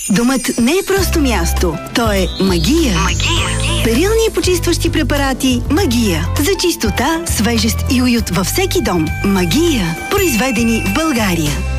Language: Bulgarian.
Домът не е просто място, то е магия. Перилни и почистващи препарати Магия. За чистота, свежест и уют във всеки дом. Магия. Произведени в България.